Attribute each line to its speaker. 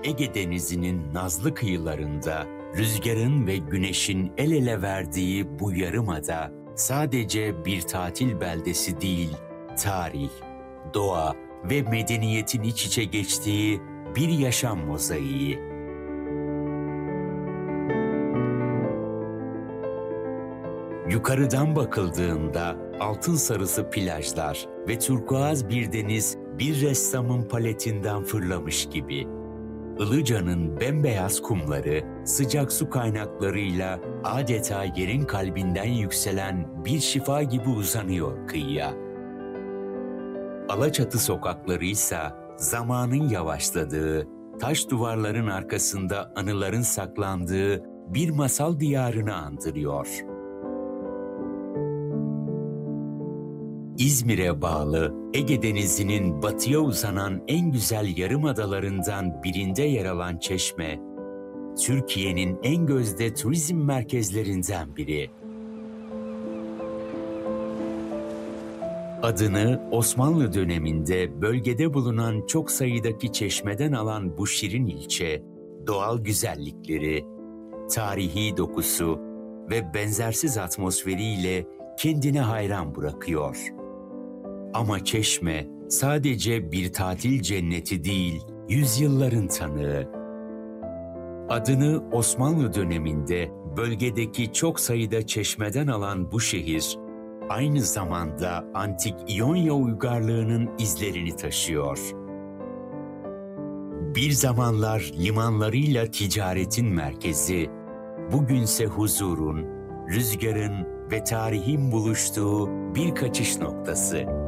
Speaker 1: Ege Denizi'nin nazlı kıyılarında rüzgarın ve güneşin el ele verdiği bu yarımada sadece bir tatil beldesi değil, tarih, doğa ve medeniyetin iç içe geçtiği bir yaşam mozaiği. Yukarıdan bakıldığında altın sarısı plajlar ve turkuaz bir deniz bir ressamın paletinden fırlamış gibi. Ilıca'nın bembeyaz kumları, sıcak su kaynaklarıyla adeta yerin kalbinden yükselen bir şifa gibi uzanıyor kıyıya. Alaçatı sokakları ise zamanın yavaşladığı, taş duvarların arkasında anıların saklandığı bir masal diyarını andırıyor. İzmir'e bağlı Ege Denizi'nin batıya uzanan en güzel yarımadalarından birinde yer alan Çeşme, Türkiye'nin en gözde turizm merkezlerinden biri. Adını Osmanlı döneminde bölgede bulunan çok sayıdaki çeşmeden alan bu şirin ilçe, doğal güzellikleri, tarihi dokusu ve benzersiz atmosferiyle kendine hayran bırakıyor. Ama Çeşme sadece bir tatil cenneti değil, yüzyılların tanığı. Adını Osmanlı döneminde bölgedeki çok sayıda çeşmeden alan bu şehir, aynı zamanda antik İonya uygarlığının izlerini taşıyor. Bir zamanlar limanlarıyla ticaretin merkezi, bugünse huzurun, rüzgarın ve tarihin buluştuğu bir kaçış noktası.